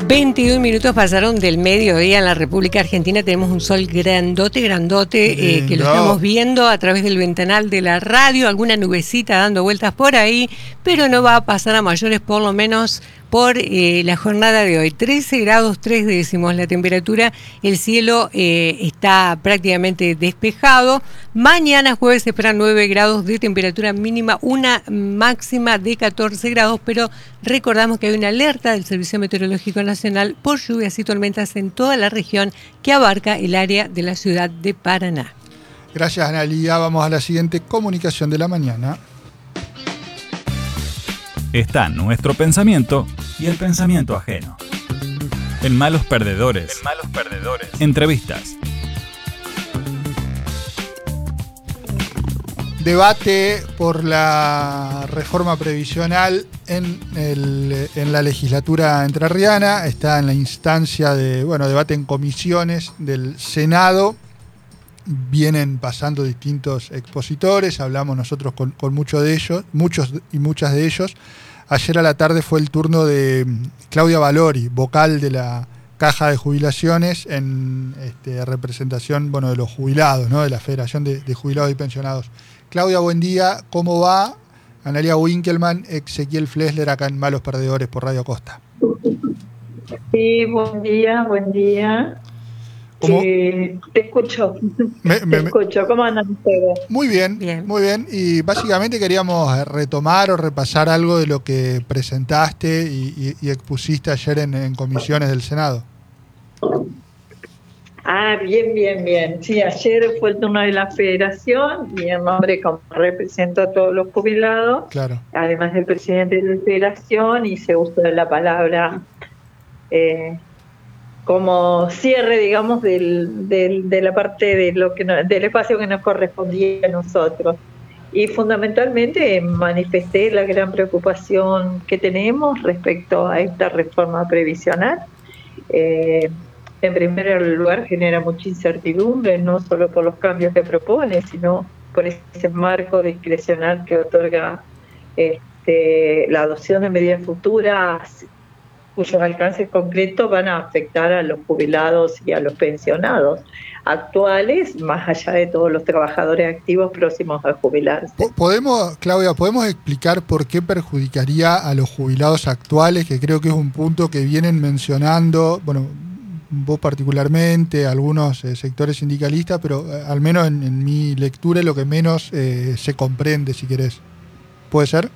21 minutos pasaron del mediodía en la República Argentina. Tenemos un sol grandote, que lo estamos viendo a través del ventanal de la radio. Alguna nubecita dando vueltas por ahí, pero no va a pasar a mayores, por lo menos por la jornada de hoy. 13 grados 3 décimos la temperatura. El cielo está prácticamente despejado. Mañana jueves se esperan 9 grados de temperatura mínima, una máxima de 14 grados, pero recordamos que hay una alerta del Servicio Meteorológico Nacional por lluvias y tormentas en toda la región que abarca el área de la ciudad de Paraná. Gracias, Analia. Vamos a la siguiente comunicación de la mañana. Está nuestro pensamiento y el pensamiento ajeno. En Malos Perdedores. Entrevistas. Debate por la reforma previsional en la legislatura entrerriana. Está en la instancia de, debate en comisiones del Senado. Vienen pasando distintos expositores, hablamos nosotros con muchos y muchas de ellos. Ayer a la tarde fue el turno de Claudia Valori, vocal de la Caja de Jubilaciones, en representación de los jubilados, ¿no? De la Federación de Jubilados y Pensionados. Claudia, buen día, ¿cómo va? Analia Winkelmann, Ezequiel Flesler, acá en Malos Perdedores por Radio Costa. Sí, buen día. Te escucho. Te escucho. ¿Cómo andan ustedes? Muy bien. Y básicamente queríamos retomar o repasar algo de lo que presentaste y expusiste ayer en comisiones del Senado. Bien. Sí, ayer fue el turno de la Federación y en nombre, como represento a todos los jubilados, claro, además del presidente de la Federación, hice uso de la palabra como cierre, digamos, de la parte de del espacio que nos correspondía a nosotros. Y fundamentalmente manifesté la gran preocupación que tenemos respecto a esta reforma previsional. En primer lugar, genera mucha incertidumbre, no solo por los cambios que propone, sino por ese marco discrecional que otorga la adopción de medidas futuras cuyos alcances concretos van a afectar a los jubilados y a los pensionados actuales, más allá de todos los trabajadores activos próximos a jubilarse. Claudia, ¿podemos explicar por qué perjudicaría a los jubilados actuales? Que creo que es un punto que vienen mencionando, vos particularmente, algunos sectores sindicalistas, pero al menos en mi lectura es lo que menos se comprende, si querés. ¿Puede ser?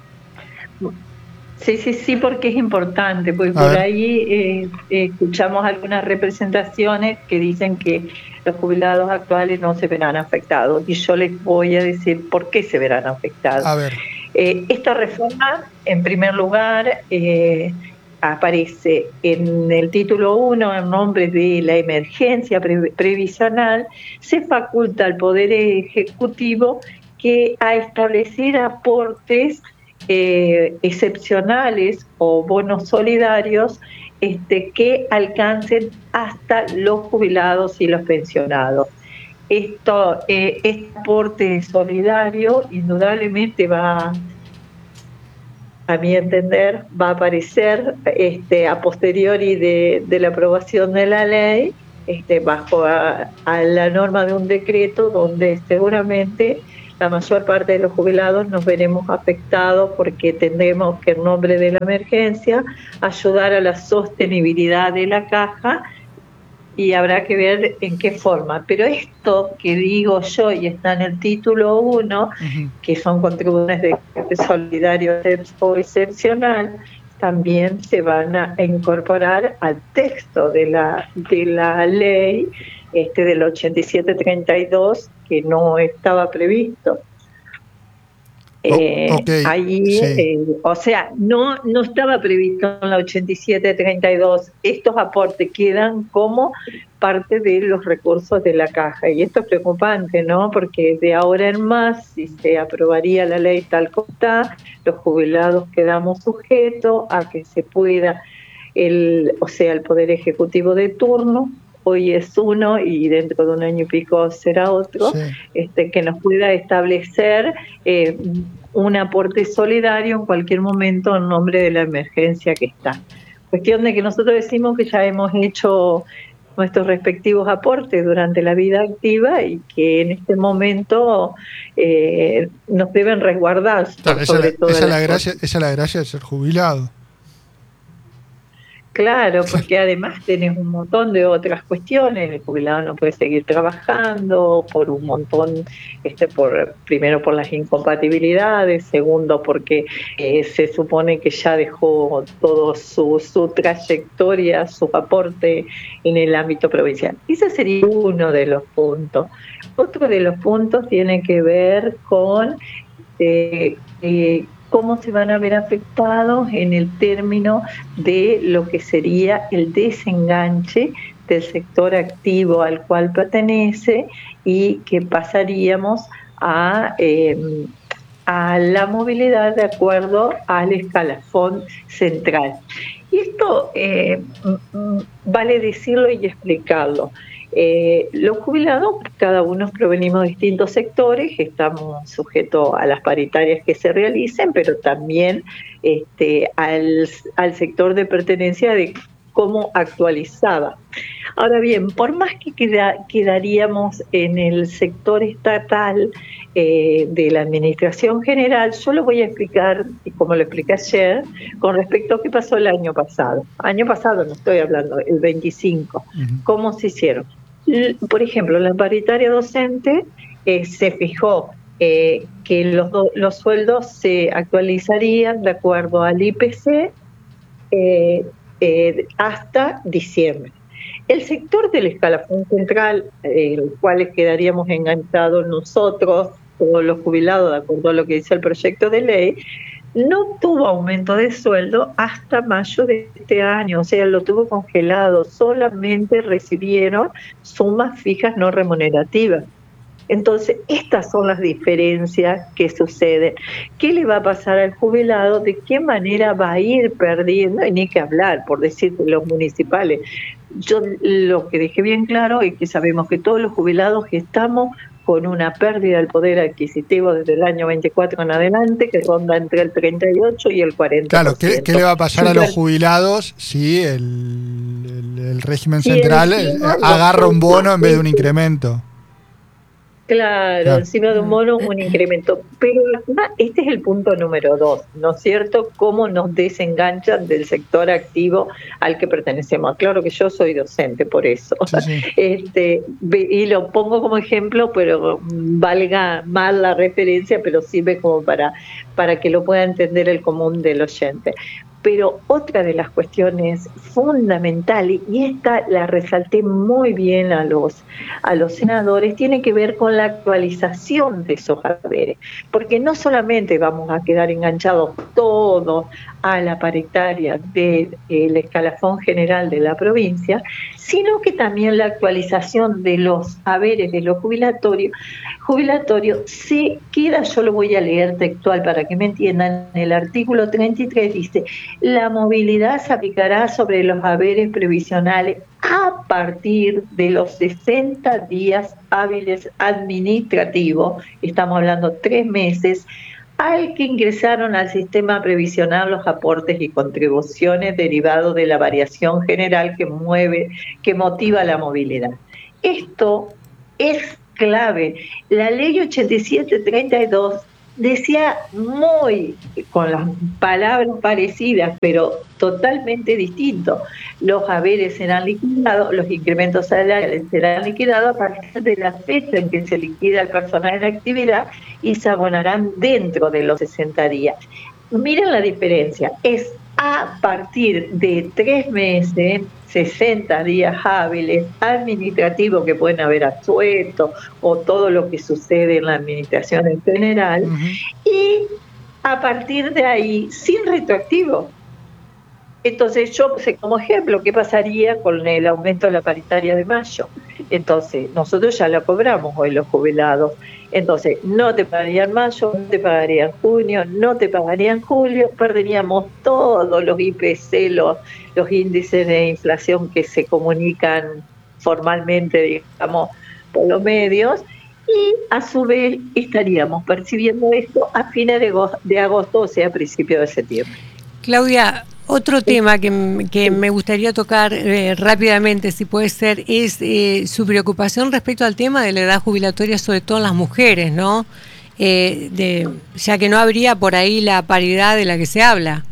Sí, porque es importante, porque por ahí escuchamos algunas representaciones que dicen que los jubilados actuales no se verán afectados, y yo les voy a decir por qué se verán afectados. A ver. Esta reforma, en primer lugar, aparece en el título 1 en nombre de la emergencia previsional. Se faculta al Poder Ejecutivo a establecer aportes excepcionales o bonos solidarios que alcancen hasta los jubilados y los pensionados. Este aporte solidario indudablemente a mi entender, va a aparecer a posteriori de la aprobación de la ley, bajo a la norma de un decreto donde seguramente la mayor parte de los jubilados nos veremos afectados porque tendremos que, en nombre de la emergencia, ayudar a la sostenibilidad de la caja, y habrá que ver en qué forma. Pero esto que digo yo, y está en el título 1, que son contribuciones de solidario o excepcional, también se van a incorporar al texto de la ley del 8732, que no estaba previsto. Allí, sí. No estaba previsto en la 8732. Estos aportes quedan como parte de los recursos de la caja, y esto es preocupante, ¿no? Porque de ahora en más, si se aprobaría la ley tal como está, los jubilados quedamos sujetos a que se pueda el Poder Ejecutivo de turno, hoy es uno y dentro de un año y pico será otro, sí, que nos pueda establecer un aporte solidario en cualquier momento en nombre de la emergencia que está. cuestión de que nosotros decimos que ya hemos hecho nuestros respectivos aportes durante la vida activa y que en este momento nos deben resguardar. Esa es la gracia de ser jubilado. Claro, porque además tenés un montón de otras cuestiones. El jubilado no puede seguir trabajando por un montón, primero por las incompatibilidades, segundo porque se supone que ya dejó todo su trayectoria, su aporte en el ámbito provincial. Ese sería uno de los puntos. Otro de los puntos tiene que ver con cómo se van a ver afectados en el término de lo que sería el desenganche del sector activo al cual pertenece y que pasaríamos a la movilidad de acuerdo al escalafón central. Y esto vale decirlo y explicarlo. Los jubilados, cada uno provenimos de distintos sectores, estamos sujetos a las paritarias que se realicen, pero también al sector de pertenencia de cómo actualizaba. Ahora bien, por más que quedaríamos en el sector estatal de la Administración General, yo lo voy a explicar, como lo expliqué ayer, con respecto a qué pasó el año pasado. Año pasado, no estoy hablando, el 25. ¿Cómo se hicieron? Por ejemplo, la paritaria docente se fijó que los sueldos se actualizarían de acuerdo al IPC hasta diciembre. El sector del escalafón central, el cual quedaríamos enganchados nosotros, todos los jubilados, de acuerdo a lo que dice el proyecto de ley, no tuvo aumento de sueldo hasta mayo de este año, o sea, lo tuvo congelado, solamente recibieron sumas fijas no remunerativas. Entonces, estas son las diferencias que suceden. ¿Qué le va a pasar al jubilado? ¿De qué manera va a ir perdiendo? Y ni que hablar, por decir, los municipales. Yo lo que dejé bien claro es que sabemos que todos los jubilados estamos con una pérdida del poder adquisitivo desde el año 24 en adelante, que ronda entre el 38 y el 40%. Claro, ¿qué le va a pasar a los jubilados si el régimen central agarra un bono en vez de un incremento? Claro, encima de un bono un incremento. Pero este es el punto número 2, ¿no es cierto? Cómo nos desenganchan del sector activo al que pertenecemos. Claro que yo soy docente, por eso. Sí. Y lo pongo como ejemplo, pero valga mal la referencia, pero sirve como para que lo pueda entender el común del oyente. Pero otra de las cuestiones fundamentales, y esta la resalté muy bien a los senadores, tiene que ver con la actualización de esos haberes, porque no solamente vamos a quedar enganchados todos a la paritaria del escalafón general de la provincia, sino que también la actualización de los haberes de los jubilatorios se queda, yo lo voy a leer textual para que me entiendan, el artículo 33 dice: la movilidad se aplicará sobre los haberes previsionales a partir de los 60 días hábiles administrativos, estamos hablando 3 meses, al que ingresaron al sistema previsional los aportes y contribuciones derivados de la variación general que motiva la movilidad. Esto es clave. La ley 8732 decía con las palabras parecidas, pero totalmente distinto. Los haberes serán liquidados, los incrementos salariales serán liquidados a partir de la fecha en que se liquida el personal en actividad y se abonarán dentro de los 60 días. Miren la diferencia, es a partir de 3 meses, 60 días hábiles, administrativos que pueden haber asueto o todo lo que sucede en la administración en general, y a partir de ahí, sin retroactivo. Entonces yo puse como ejemplo qué pasaría con el aumento de la paritaria de mayo. Entonces nosotros ya la cobramos hoy los jubilados. Entonces no te pagarían mayo, no te pagarían junio, no te pagarían julio, perderíamos todos los IPC, los índices de inflación que se comunican formalmente, digamos, por los medios, y a su vez estaríamos percibiendo esto a fines de agosto, o sea, a principios de septiembre. Claudia, Otro tema que me gustaría tocar rápidamente, si puede ser, es su preocupación respecto al tema de la edad jubilatoria, sobre todo en las mujeres, ¿no? Ya que no habría por ahí la paridad de la que se habla.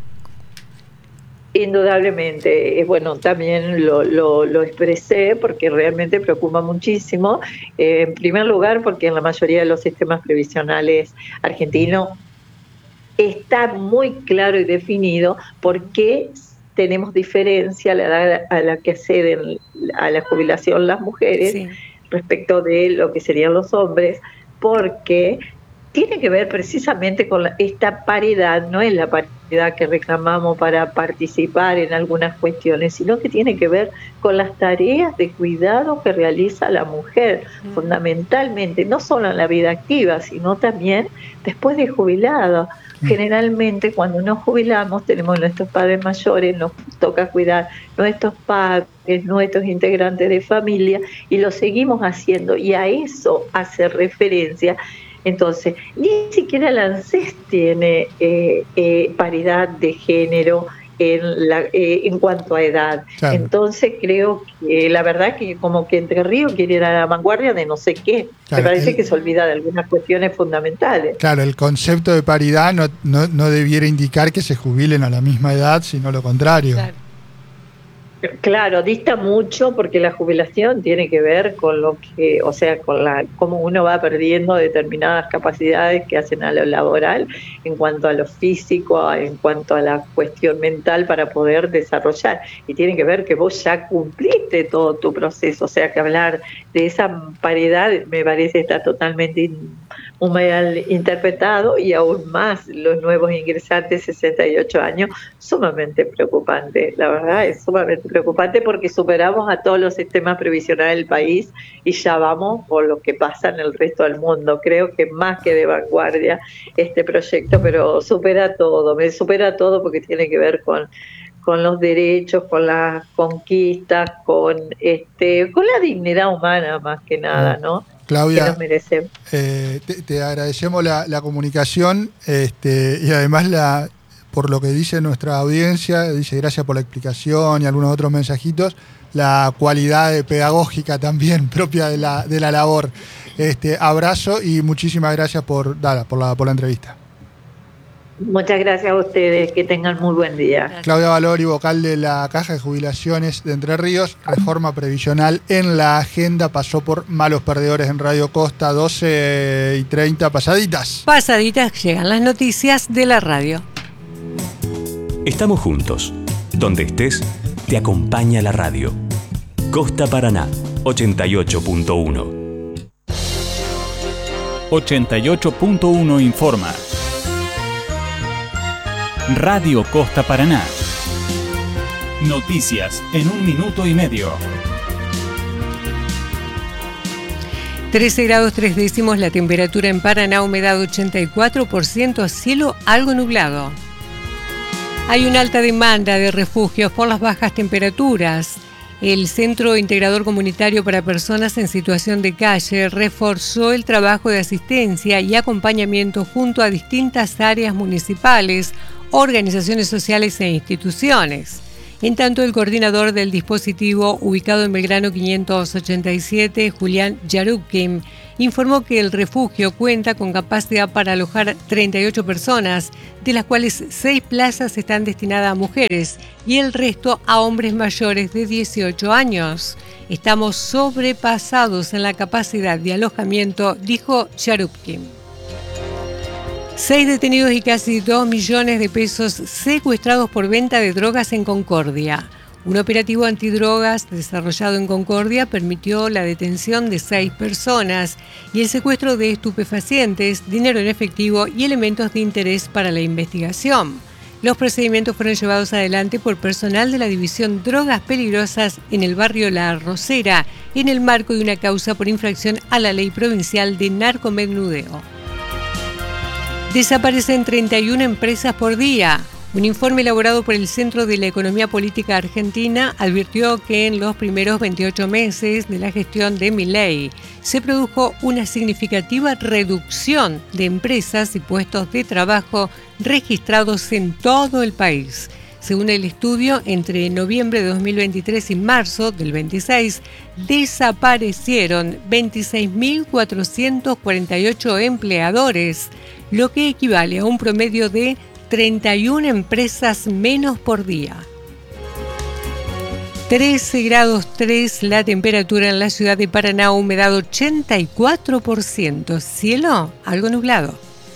Indudablemente, bueno, también lo expresé porque realmente preocupa muchísimo. En primer lugar, porque en la mayoría de los sistemas previsionales argentinos está muy claro y definido por qué tenemos diferencia a la edad a la que acceden a la jubilación las mujeres, sí, respecto de lo que serían los hombres, porque tiene que ver precisamente con esta paridad. No es la paridad que reclamamos para participar en algunas cuestiones, sino que tiene que ver con las tareas de cuidado que realiza la mujer, fundamentalmente, no solo en la vida activa, sino también después de jubilado. Generalmente cuando nos jubilamos tenemos nuestros padres mayores, nos toca cuidar nuestros padres, nuestros integrantes de familia, y lo seguimos haciendo, y a eso hace referencia. Entonces, ni siquiera el ANSES tiene paridad de género en cuanto a edad. Claro. Entonces creo que la verdad que como que Entre Ríos quiere ir a la vanguardia de no sé qué. Claro, me parece que se olvida de algunas cuestiones fundamentales. Claro, el concepto de paridad no debiera indicar que se jubilen a la misma edad, sino lo contrario. Claro, dista mucho, porque la jubilación tiene que ver con lo que, o sea, con cómo uno va perdiendo determinadas capacidades que hacen a lo laboral, en cuanto a lo físico, en cuanto a la cuestión mental para poder desarrollar. Y tiene que ver que vos ya cumpliste todo tu proceso, o sea, que hablar de esa paridad me parece está totalmente mal interpretado, y aún más los nuevos ingresantes, 68 años, sumamente preocupante. La verdad es sumamente preocupante porque superamos a todos los sistemas previsionales del país y ya vamos por lo que pasa en el resto del mundo. Creo que más que de vanguardia este proyecto, pero supera todo, me supera todo, porque tiene que ver con los derechos, con las conquistas, con la dignidad humana más que nada, ¿no? Claudia, te agradecemos la comunicación, y además por lo que dice nuestra audiencia, dice gracias por la explicación y algunos otros mensajitos, la cualidad pedagógica también propia de la labor. Abrazo y muchísimas gracias por la entrevista. Muchas gracias a ustedes, que tengan muy buen día. Gracias. Claudia Valori, vocal de la Caja de Jubilaciones de Entre Ríos, reforma previsional en la agenda, pasó por Malos Perdedores en Radio Costa, 12:30, pasaditas. Pasaditas, llegan las noticias de la radio. Estamos juntos. Donde estés, te acompaña la radio. Costa Paraná, 88.1. 88.1 informa. Radio Costa Paraná. Noticias en 1 minuto y medio. 13 grados 3 décimos la temperatura en Paraná, humedad 84%, cielo algo nublado. Hay una alta demanda de refugios por las bajas temperaturas. El Centro Integrador Comunitario para Personas en Situación de Calle reforzó el trabajo de asistencia y acompañamiento junto a distintas áreas municipales, organizaciones sociales e instituciones. En tanto, el coordinador del dispositivo, ubicado en Belgrano 587, Julián Yarupkin, informó que el refugio cuenta con capacidad para alojar 38 personas, de las cuales 6 plazas están destinadas a mujeres y el resto a hombres mayores de 18 años. Estamos sobrepasados en la capacidad de alojamiento, dijo Yarupkin. 6 detenidos y casi 2 millones de pesos secuestrados por venta de drogas en Concordia. Un operativo antidrogas desarrollado en Concordia permitió la detención de 6 personas y el secuestro de estupefacientes, dinero en efectivo y elementos de interés para la investigación. Los procedimientos fueron llevados adelante por personal de la División Drogas Peligrosas en el barrio La Arrocera, en el marco de una causa por infracción a la ley provincial de narcomenudeo. Desaparecen 31 empresas por día. Un informe elaborado por el Centro de la Economía Política Argentina advirtió que en los primeros 28 meses de la gestión de Milei se produjo una significativa reducción de empresas y puestos de trabajo registrados en todo el país. Según el estudio, entre noviembre de 2023 y marzo del 26, desaparecieron 26.448 empleadores, lo que equivale a un promedio de 31 empresas menos por día. 13 grados 3 la temperatura en la ciudad de Paraná, humedad 84%, cielo algo nublado.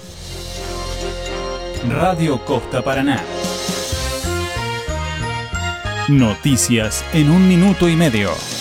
Radio Costa Paraná. Noticias en 1 minuto y medio.